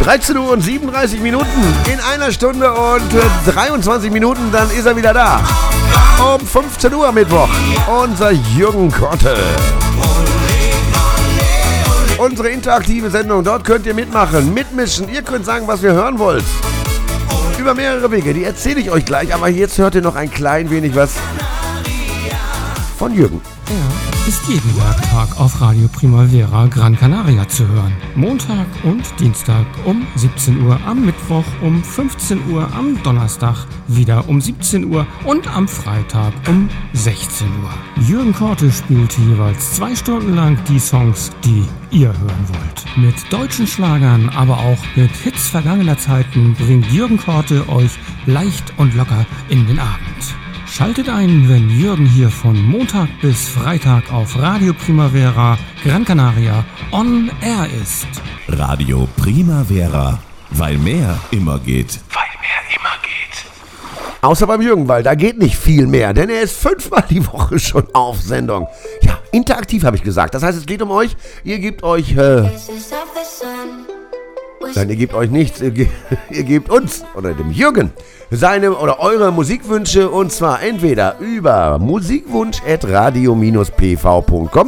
13 Uhr und 37 Minuten. In einer Stunde und 23 Minuten, dann ist er wieder da. Um 15 Uhr Mittwoch. Unser Jürgen Korte. Unsere interaktive Sendung. Dort könnt ihr mitmachen, mitmischen. Ihr könnt sagen, was ihr hören wollt. Über mehrere Wege. Die erzähle ich euch gleich. Aber jetzt hört ihr noch ein klein wenig was von Jürgen. Er ist jeden Werktag auf Radio Primavera Gran Canaria zu hören. Montag und Dienstag um 17 Uhr, am Mittwoch um 15 Uhr, am Donnerstag wieder um 17 Uhr und am Freitag um 16 Uhr. Jürgen Korte spielt jeweils 2 Stunden lang die Songs, die ihr hören wollt. Mit deutschen Schlagern, aber auch mit Hits vergangener Zeiten bringt Jürgen Korte euch leicht und locker in den Abend. Schaltet ein, wenn Jürgen hier von Montag bis Freitag auf Radio Primavera Gran Canaria on Air ist. Radio Primavera, weil mehr immer geht. Außer beim Jürgen, weil da geht nicht viel mehr, denn er ist 5-mal die Woche schon auf Sendung. Ja, interaktiv habe ich gesagt. Das heißt, es geht um euch. Ihr gebt euch... Nein, ihr gebt euch nichts. Ihr gebt uns oder dem Jürgen seine oder eure Musikwünsche, und zwar entweder über musikwunsch@radio-pv.com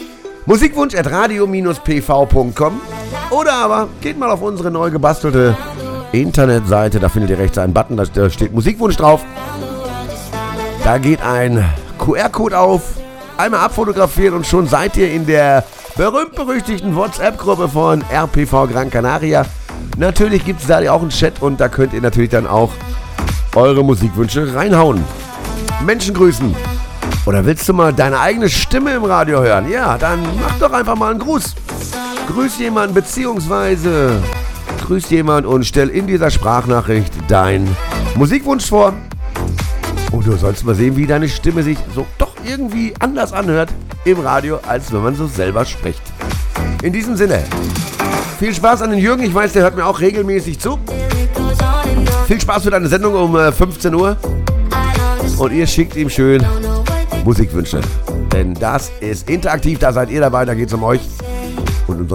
musikwunsch@radio-pv.com oder aber geht mal auf unsere neu gebastelte Internetseite, da findet ihr rechts einen Button, da steht Musikwunsch drauf. Da geht ein QR-Code auf, einmal abfotografieren und schon seid ihr in der berühmt-berüchtigten WhatsApp-Gruppe von RPV Gran Canaria. Natürlich gibt es da auch einen Chat und da könnt ihr natürlich dann auch eure Musikwünsche reinhauen. Menschen grüßen. Oder willst du mal deine eigene Stimme im Radio hören? Ja, dann mach doch einfach mal einen Gruß. Grüß jemanden beziehungsweise grüß jemanden und stell in dieser Sprachnachricht deinen Musikwunsch vor. Und du sollst mal sehen, wie deine Stimme sich so doch irgendwie anders anhört im Radio, als wenn man so selber spricht. In diesem Sinne, viel Spaß an den Jürgen. Ich weiß, der hört mir auch regelmäßig zu. Viel Spaß für deine Sendung um 15 Uhr. Und ihr schickt ihm schön Musikwünsche. Denn das ist interaktiv, da seid ihr dabei, da geht es um euch. Und